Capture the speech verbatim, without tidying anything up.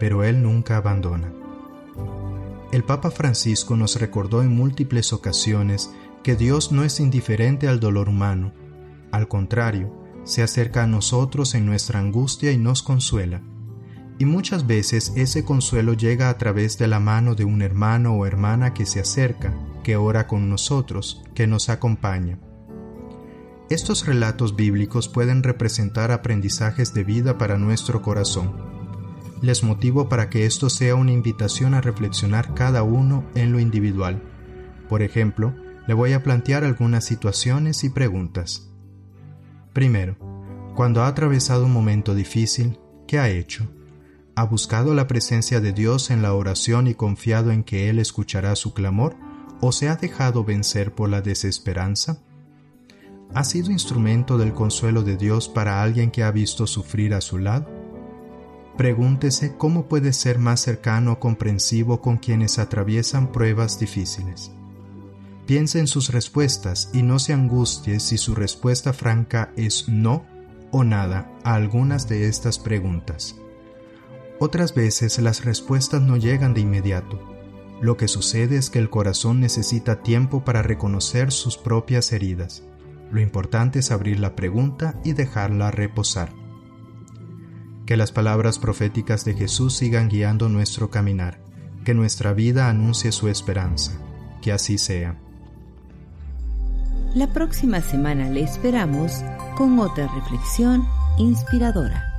pero Él nunca abandona. El Papa Francisco nos recordó en múltiples ocasiones que Dios no es indiferente al dolor humano. Al contrario, se acerca a nosotros en nuestra angustia y nos consuela. Y muchas veces ese consuelo llega a través de la mano de un hermano o hermana que se acerca, que ora con nosotros, que nos acompaña. Estos relatos bíblicos pueden representar aprendizajes de vida para nuestro corazón. Les motivo para que esto sea una invitación a reflexionar cada uno en lo individual. Por ejemplo, le voy a plantear algunas situaciones y preguntas. Primero, cuando ha atravesado un momento difícil, ¿qué ha hecho? ¿Ha buscado la presencia de Dios en la oración y confiado en que Él escuchará su clamor, o se ha dejado vencer por la desesperanza? ¿Ha sido instrumento del consuelo de Dios para alguien que ha visto sufrir a su lado? Pregúntese cómo puede ser más cercano o comprensivo con quienes atraviesan pruebas difíciles. Piense en sus respuestas y no se angustie si su respuesta franca es no o nada a algunas de estas preguntas. Otras veces las respuestas no llegan de inmediato. Lo que sucede es que el corazón necesita tiempo para reconocer sus propias heridas. Lo importante es abrir la pregunta y dejarla reposar. Que las palabras proféticas de Jesús sigan guiando nuestro caminar, que nuestra vida anuncie su esperanza. Que así sea. La próxima semana le esperamos con otra reflexión inspiradora.